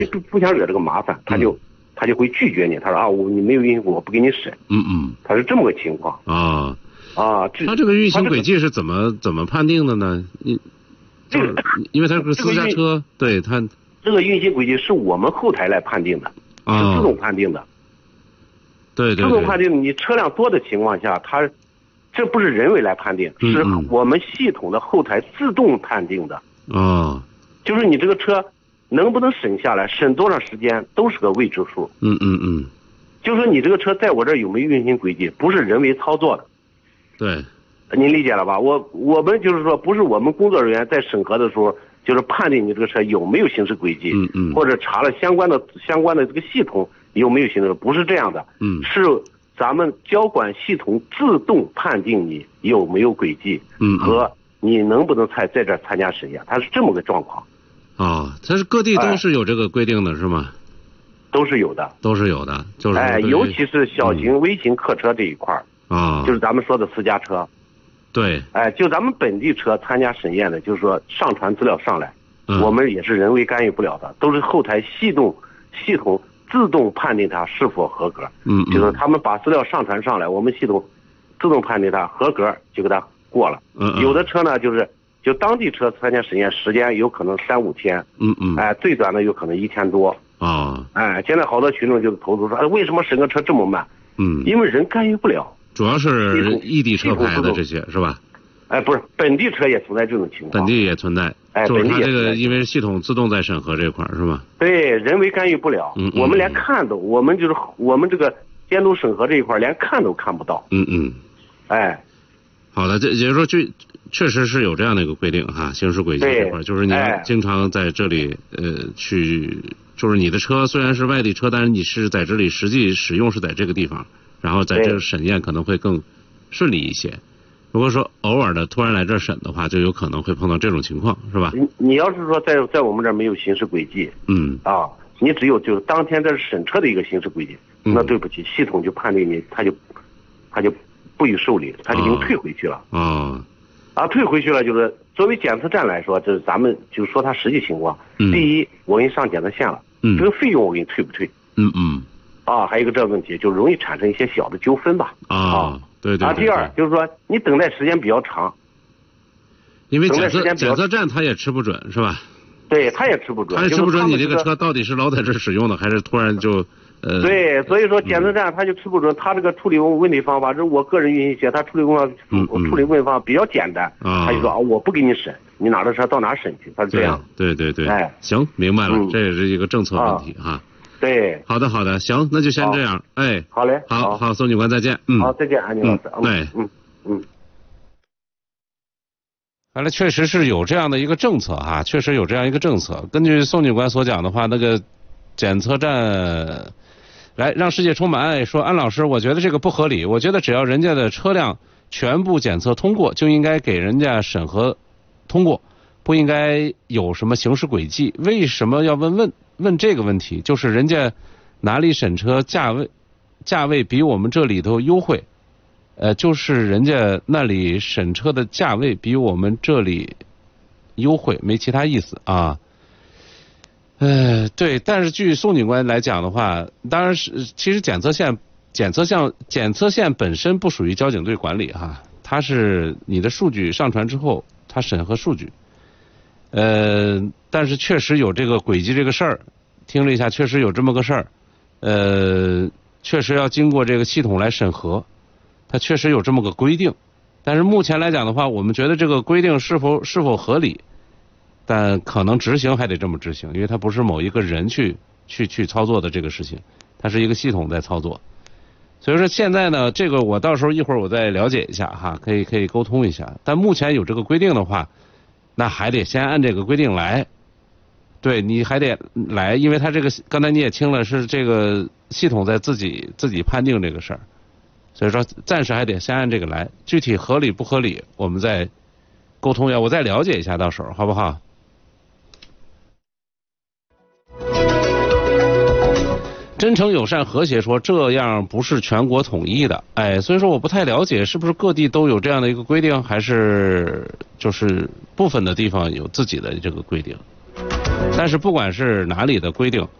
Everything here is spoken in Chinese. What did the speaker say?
不想惹这个麻烦，他就会拒绝你。他说啊，你没有运行轨迹，我不给你审。他是这么个情况啊。 他这个运行轨迹是怎么判定的呢？因为他是个私家车，对他这个运行轨迹是我们后台来判定的，是自动判定的。对，自动判定，你车辆多的情况下，这不是人为来判定，是我们系统的后台自动判定的。就是你这个车能不能审下来，审多长时间都是个未知数。就是说你这个车在我这儿有没有运行轨迹，不是人为操作的。对，您理解了吧？我们就是说，不是我们工作人员在审核的时候，就是判定你这个车有没有行驶轨迹，或者查了相关的这个系统有没有行驶，不是这样的。是咱们交管系统自动判定你有没有轨迹，和你能不能在这儿参加审验，它是这么个状况。它是各地都是有这个规定的，是吗？都是有的，就是尤其是小型、微型客车这一块就是咱们说的私家车。对，就咱们本地车参加审验的，就是说上传资料上来，我们也是人为干预不了的，都是后台系统自动判定它是否合格。就是他们把资料上传上来，我们系统自动判定它合格，就给它过了。有的车呢，就当地车参加审验时间有可能3-5天。最短的有可能1天多。现在好多群众就投诉说，为什么审个车这么慢？因为人干预不了。主要是异地车牌的这些是吧？不是，本地车也存在这种情况。本地也存在。就是它这个因为系统自动在审核这块是吧？对，人为干预不了。我们连看都，我们这个监督审核这一块连看都看不到。好的，也就是说确实是有这样的一个规定哈，行驶轨迹这块，就是你要经常在这里去，就是你的车虽然是外地车，但是你是在这里实际使用是在这个地方，然后在这个审验可能会更顺利一些。如果说偶尔的突然来这儿审的话，就有可能会碰到这种情况，是吧？你要是说在我们这儿没有行驶轨迹，你只有就是当天这是审车的一个行驶轨迹，那对不起，系统就判定你，他就不予受理，他就给你退回去了。退回去了，就是作为检测站来说，就是咱们就说他实际情况。第一，我给你上检测线了，这个费用我给你退不退？还有一个这个问题，就容易产生一些小的纠纷吧。对。第二就是说，你等待时间比较长，因为检测站他也吃不准，是吧？对，他也吃不准。他也吃不准你这个车到底是老在这使用的，还是突然就对，所以说检测站他就吃不准，他这个处理问题方法，这是我个人运行学，他处理问题方法比较简单，他就说我不给你审，你哪的车到哪审去，他是这样。对。行，明白了，这也是一个政策问题哈。对，好的，行，那就先这样。好嘞，好，宋警官再见。好，再见，安宁老师。看来确实是有这样的一个政策哈，确实有这样一个政策。根据宋警官所讲的话，那个检测站来让世界充满爱说，安老师，我觉得这个不合理，我觉得只要人家的车辆全部检测通过，就应该给人家审核通过，不应该有什么行驶轨迹。为什么要问这个问题？就是人家哪里审车价位比我们这里头优惠，就是人家那里审车的价位比我们这里优惠，没其他意思啊。对，但是据宋警官来讲的话，当然是其实检测线本身不属于交警队管理哈，它是你的数据上传之后，它审核数据。但是确实有这个轨迹这个事儿，听了一下，确实有这么个事儿。确实要经过这个系统来审核，它确实有这么个规定。但是目前来讲的话，我们觉得这个规定是否合理，但可能执行还得这么执行，因为它不是某一个人去操作的这个事情，它是一个系统在操作。所以说现在呢，这个我到时候一会儿我再了解一下哈，可以沟通一下。但目前有这个规定的话，那还得先按这个规定来。对，你还得来，因为它这个刚才你也听了，是这个系统在自己判定这个事儿，所以说暂时还得先按这个来，具体合理不合理，我们再沟通一下，我再了解一下，到时候好不好？真诚友善和谐说，这样不是全国统一的，所以说我不太了解是不是各地都有这样的一个规定，还是就是部分的地方有自己的这个规定。 但是不管是哪里的规定。